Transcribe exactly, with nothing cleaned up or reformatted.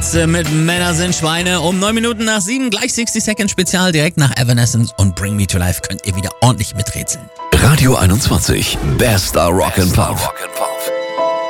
Mit Männer sind Schweine um neun Minuten nach sieben, gleich sixty Seconds Spezial, direkt nach Evanescence und Bring Me to Life könnt ihr wieder ordentlich miträtseln. Radio einundzwanzig, bester Rock'n'Pop.